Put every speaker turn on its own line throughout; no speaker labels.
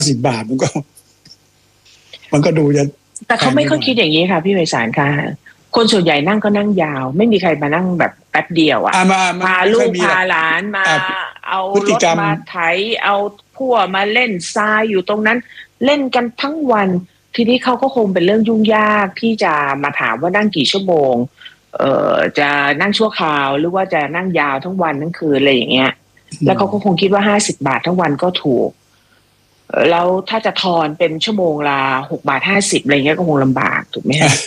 50 บาทมันก็ดูจะ
แต่เขาไม่ค่อยคิดอย่างนี้ค่ะพี่ไพศาลค่ะคนส่วนใหญ่นั่งก็นั่งยาวไม่มีใครมานั่งแบบแป๊บเดียวพาลูกพาหลานมาเอารถมาไถเอาพั่วมาเล่นทรายอยู่ตรงนั้นเล่นกันทั้งวันทีนี้เขาก็คงเป็นเรื่องยุ่งยากที่จะมาถามว่านั่งกี่ชั่วโมงจะนั่งชั่วคราวหรือว่าจะนั่งยาวทั้งวันทั้งคืนอะไรอย่างเงี้ยแล้วเขาก็คงคิดว่า50 บาททั้งวันก็ถูกแล้วถ้าจะทอนเป็นชั่วโมงละ6.50 บาทอะไรเงี้ยก็คงลำบากถูกไหมฮะ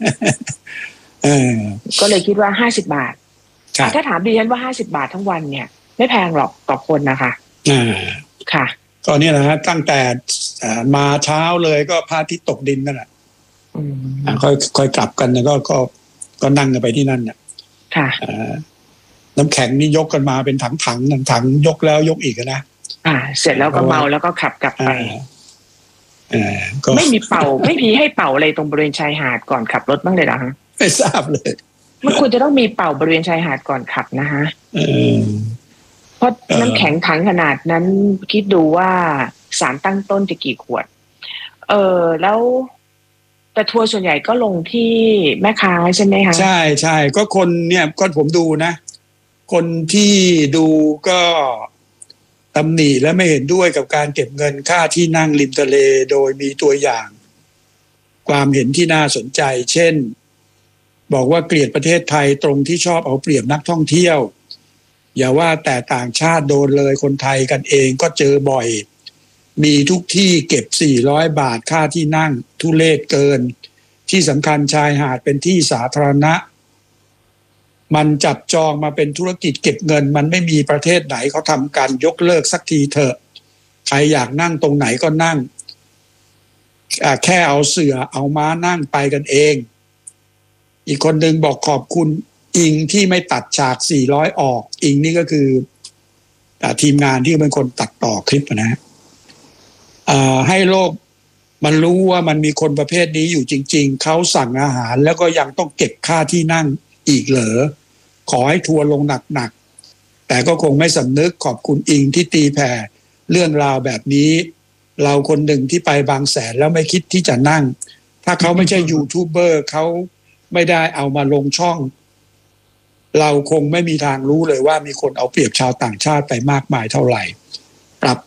ก็เลยคิดว่า50 บาทถ้าถามดิฉันว่า50 บาททั้งวันเนี่ยไม่แพงหรอกต่อคนนะคะค่ะ
ก็นี่แหละฮะตั้งแต่มาเช้าเลยก็พระอาทิตย์ตกดินนั่นแหละค่อยกลับกันก็นั่งกันไปที่นั่นเนี่ย
ค่ะ
น้ำแข็งนี่ยกกันมาเป็นถังยกแล้วยกอีกนะ
เสร็จแล้วก็เมาแล้วก็ขับกลับไปไม่มีให้เป่าอะไรตรงบริเวณชายหาดก่อนขับรถบ้างเลยเหรอฮะ
ไม่ทราบเลย
มันควรจะต้องมีเป่าบริเวณชายหาดก่อนขับนะฮะเพราะน้ำแข็งถังขนาดนั้นคิดดูว่าสารตั้งต้นจะกี่ขวดแล้วแต่ทัวร์ส่วนใหญ่ก็ลงที่แม่ค้าใช่ไหมคะ
ใช่ก็คนเนี่ยก็ผมดูนะคนที่ดูก็ตำหนิและไม่เห็นด้วยกับการเก็บเงินค่าที่นั่งริมทะเลโดยมีตัวอย่างความเห็นที่น่าสนใจเช่นบอกว่าเกลียดประเทศไทยตรงที่ชอบเอาเปรียบนักท่องเที่ยวอย่าว่าแต่ต่างชาติโดนเลยคนไทยกันเองก็เจอบ่อยมีทุกที่เก็บ400 บาทค่าที่นั่งทุเรศเกินที่สำคัญชายหาดเป็นที่สาธารณะมันจับจองมาเป็นธุรกิจเก็บเงินมันไม่มีประเทศไหนเขาทำการยกเลิกสักทีเถอะใครอยากนั่งตรงไหนก็นั่งแค่เอาเสื่อเอาม้านั่งไปกันเองอีกคนหนึ่งบอกขอบคุณอิงที่ไม่ตัดฉาก400ออกอิงนี่ก็คือทีมงานที่เป็นคนตัดต่อคลิปนะให้โลกมันรู้ว่ามันมีคนประเภทนี้อยู่จริงๆเขาสั่งอาหารแล้วก็ยังต้องเก็บค่าที่นั่งอีกเหรอขอให้ทัวร์ลงหนักๆแต่ก็คงไม่สำนึกขอบคุณอิงที่ตีแผ่เรื่องราวแบบนี้เราคนหนึ่งที่ไปบางแสนแล้วไม่คิดที่จะนั่งถ้าเขาไม่ใช่ยูทูบเบอร์เขาไม่ได้เอามาลงช่องเราคงไม่มีทางรู้เลยว่ามีคนเอาเปรียบชาวต่างชาติไปมากมายเท่าไหร่ปรับ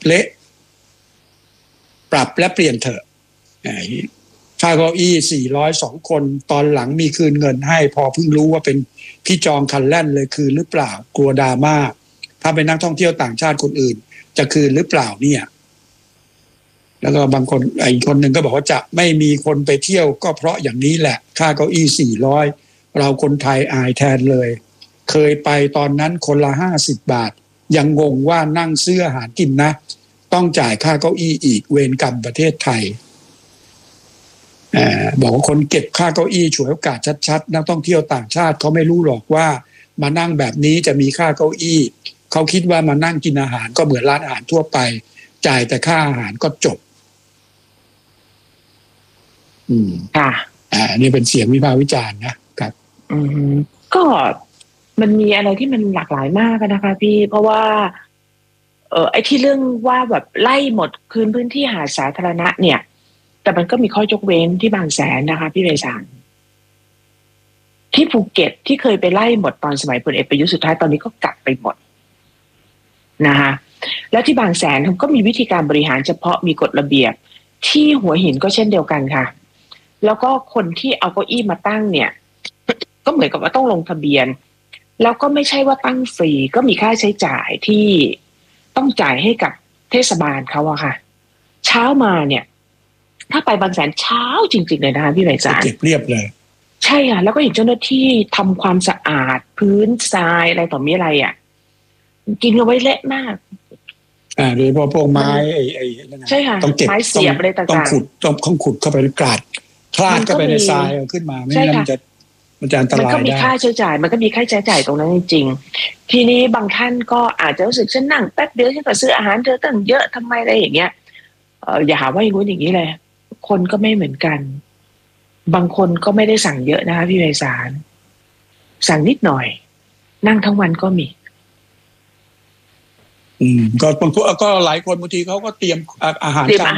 และเปลี่ยนเถอะค่าเก้าอี้402คนตอนหลังมีคืนเงินให้พอเพิ่งรู้ว่าเป็นพี่จองคันแล่นเลยคืนหรือเปล่ากลัวดราม่าถ้าเป็นนักท่องเที่ยวต่างชาติคนอื่นจะคืนหรือเปล่าเนี่ยแล้วก็บางคนอีกคนหนึ่งก็บอกว่าจะไม่มีคนไปเที่ยวก็เพราะอย่างนี้แหละค่าเก้าอี้400เราคนไทยอายแทนเลยเคยไปตอนนั้นคนละ50 บาทยังงงว่านั่งซื้ออาหารกินนะต้องจ่ายค่าเก้าอี้อีกเวรกรรมประเทศไทยบอกว่าคนเก็บค่าเก้าอี้ฉวยโอกาสชัดๆนักท่องเที่ยวต่างชาติเขาไม่รู้หรอกว่ามานั่งแบบนี้จะมีค่าเก้าอี้เขาคิดว่ามานั่งกินอาหารก็เหมือนร้านอาหารทั่วไปจ่ายแต่ค่าอาหารก็จบ
ค่ะ
นี่เป็นเสียงวิพากษ์วิจารณ์นะครับ
ก็มันมีอะไรที่มันหลากหลายมากนะคะพี่เพราะว่าไอ้ที่เรื่องว่าแบบไล่หมดคืนพื้นที่หาดสาธารณะเนี่ยแต่มันก็มีข้อยกเว้นที่บางแสนนะคะพี่เวชานที่ภูเก็ตที่เคยไปไล่หมดตอนสมัยพลเอกประยุทธ์สุดท้ายตอนนี้ก็กลับไปหมดนะคะแล้วที่บางแสนก็มีวิธีการบริหารเฉพาะมีกฎระเบียบที่หัวหินก็เช่นเดียวกันค่ะแล้วก็คนที่เอาเก้าอี้มาตั้งเนี่ยก็เหมือนกับว่าต้องลงทะเบียนแล้วก็ไม่ใช่ว่าตั้งฟรีก็มีค่าใช้จ่ายที่ต้องจ่ายให้กับเทศบาลเขาอะค่ะเช้ามาเนี่ยถ้าไปบางแสนเช้าจริงๆเลยนะคะพี่ไหมจ๊ะ
เก็บเรียบเลย
ใช่ค่ะแล้วก็เห็นเจ้าหน้าที่ทำความสะอาดพื้นทรายอะไรต่อมีอะไรอ่ะกินเอาไว้เละมาก
โดยเฉพาะพวกไม้
ใช่ค่ะ
ต้องเก็บ
ไม้เสียบอะไรต่างๆ
ต้องขุดต้องขุดเข้าไปกราดคลาดเข้าไปในทรายเอาขึ้นมาไม่งั้นมันจะอันตรายได้มัน
ก็มีค่าใช้จ่ายมันก็มีค่าใช้จ่ายตรงนั้นจริงๆทีนี้บางท่านก็อาจจะรู้สึกฉันนั่งแป๊บเดียวฉันก็ซื้ออาหารเธอตั้งเยอะทำไมอะไรอย่างเงี้ยอย่าหาว่าอย่างนู้นอย่างนี้เลยคนก็ไม่เหมือนกันบางคนก็ไม่ได้สั่งเยอะนะคะพี่ไพศาลสั่งนิดหน่อยนั่งทั้งวันก็มี
ก็บางคนก็หลายคนบางทีเขาก็เตรียมอาหาร